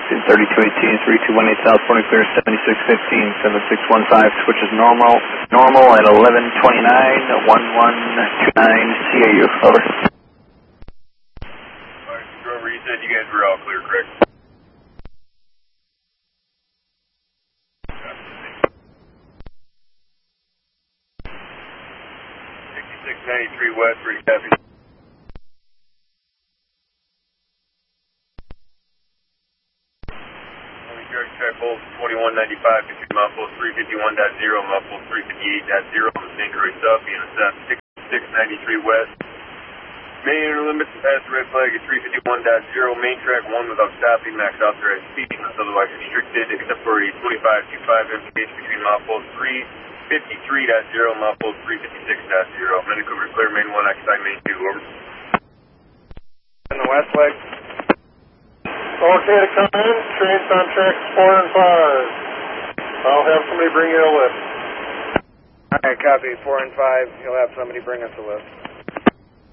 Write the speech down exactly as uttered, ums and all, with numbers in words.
thirty-two eighteen, three two one eight South, Forty clear, seventy-six fifteen, seven six one five, switch is normal, normal at eleven twenty-nine, one one two nine, C A U, over. Alright, Grover, you said you guys were all clear, correct? sixty-six ninety-three West, ready copy. Track hold twenty-one ninety-five between muffle three fifty-one point zero and muffle three fifty-eight point zero on the Saint Croix South, being assessed sixty-six ninety-three West. Main inner limits and pass red flag at three fifty-one point zero, main track one without stopping, max authorized speed unless otherwise restricted, except for a twenty-five twenty-five M P H between muffle three fifty-three point zero and muffle three fifty-six point zero. Vancouver clear, main one, occupy main two, over. In the west leg. Okay to come in, trains on tracks four and five. I'll have somebody bring you a lift. Alright, copy, four and five, you'll have somebody bring us a lift.